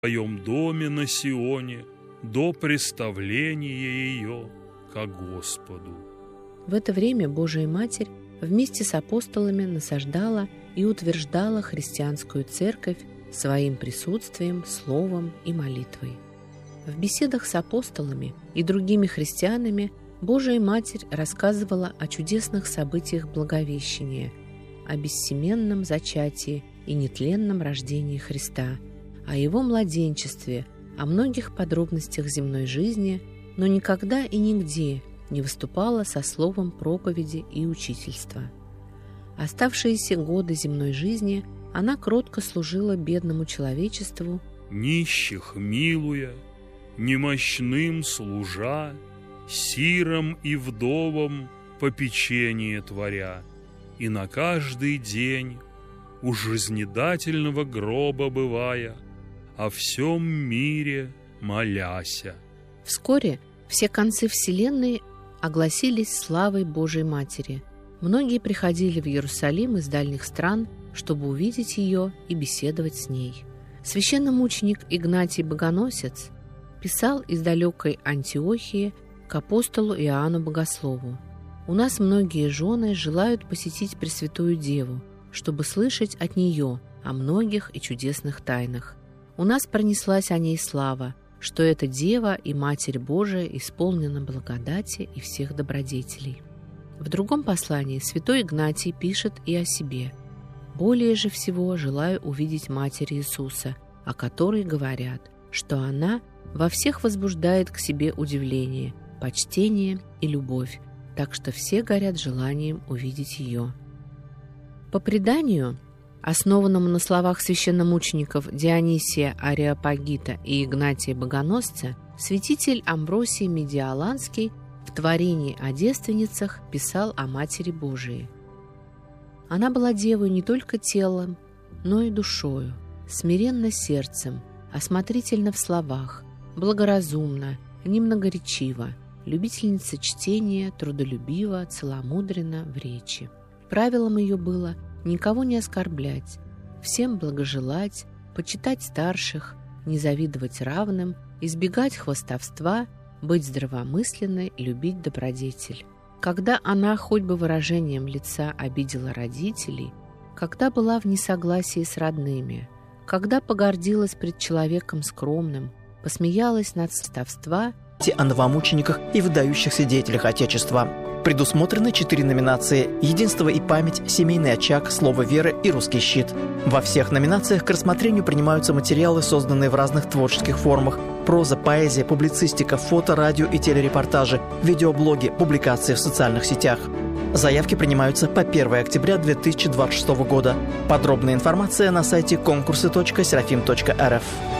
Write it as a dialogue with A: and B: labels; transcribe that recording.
A: Твоем доме на Сионе до представления ее ко Господу».
B: В это время Божия Матерь вместе с апостолами насаждала и утверждала христианскую церковь своим присутствием, словом и молитвой. В беседах с апостолами и другими христианами Божия Матерь рассказывала о чудесных событиях Благовещения, о бессеменном зачатии и нетленном рождении Христа, о Его младенчестве, о многих подробностях земной жизни, но никогда и нигде не выступала со словом проповеди и учительства. Оставшиеся годы земной жизни она кротко служила бедному человечеству,
A: нищих милуя, немощным служа, сирам и вдовам попечение творя, и на каждый день у жизнедательного гроба бывая, о всем мире моляся.
B: Вскоре все концы вселенной огласились славой Божией Матери. Многие приходили в Иерусалим из дальних стран, чтобы увидеть ее и беседовать с ней. Священномученик Игнатий Богоносец писал из далекой Антиохии к апостолу Иоанну Богослову: «У нас многие жены желают посетить Пресвятую Деву, чтобы слышать от нее о многих и чудесных тайнах. У нас пронеслась о ней слава, что эта Дева и Матерь Божия исполнена благодати и всех добродетелей». В другом послании святой Игнатий пишет и о себе: «Более же всего желаю увидеть Матерь Иисуса, о которой говорят, что она во всех возбуждает к себе удивление, почтение и любовь, так что все горят желанием увидеть ее». По преданию, основанному на словах священномучеников Дионисия Ареопагита и Игнатия Богоносца, святитель Амвросий Медиаланский в творении о девственницах писал о Матери Божией: «Она была девой не только телом, но и душою, смиренна сердцем, осмотрительна в словах, благоразумна, немногоречива, любительница чтения, трудолюбива, целомудренна в речи. Правилом ее было никого не оскорблять, всем благожелать, почитать старших, не завидовать равным, избегать хвастовства, быть здравомысленной, любить добродетель. Когда она хоть бы выражением лица обидела родителей, когда была в несогласии с родными, когда погордилась пред человеком скромным, посмеялась над хвастовства,
C: о новомучениках и выдающихся деятелях Отечества. Предусмотрены 4 номинации: «Единство и память», «Семейный очаг», «Слово веры» и «Русский щит». Во всех номинациях к рассмотрению принимаются материалы, созданные в разных творческих формах: проза, поэзия, публицистика, фото, радио и телерепортажи, видеоблоги, публикации в социальных сетях. Заявки принимаются по 1 октября 2026 года. Подробная информация на сайте конкурсы.серафим.рф.